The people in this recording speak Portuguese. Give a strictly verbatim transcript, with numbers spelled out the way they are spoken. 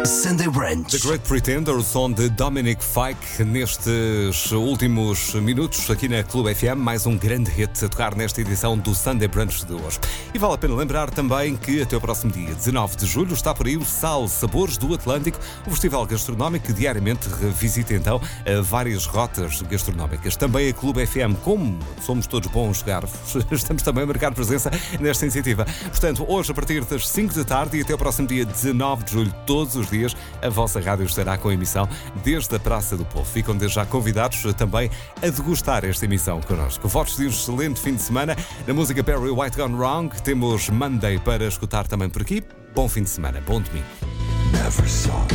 Sunday Brunch. The Great Pretender, o som de Dominic Fike nestes últimos minutos aqui na Clube F M, mais um grande hit a tocar nesta edição do Sunday Brunch de hoje. E vale a pena lembrar também que até o próximo dia dezanove de julho está por aí o Sal Sabores do Atlântico, o festival gastronómico que diariamente revisita então várias rotas gastronómicas. Também a Clube F M, como somos todos bons garfos, estamos também a marcar presença nesta iniciativa. Portanto, hoje a partir das cinco da tarde e até o próximo dia dezanove de julho, todos os dias, a vossa rádio estará com a emissão desde a Praça do Povo. Ficam desde já convidados também a degustar esta emissão connosco. Votos de um excelente fim de semana. Na música Perry White Gone Wrong, temos Monday para escutar também por aqui. Bom fim de semana, bom domingo. Never saw